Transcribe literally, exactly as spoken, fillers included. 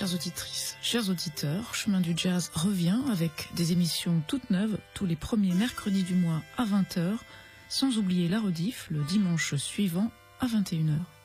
Chères auditrices, chers auditeurs, Chemin du Jazz revient avec des émissions toutes neuves tous les premiers mercredis du mois à vingt heures, sans oublier la rediff le dimanche suivant à vingt et une heures.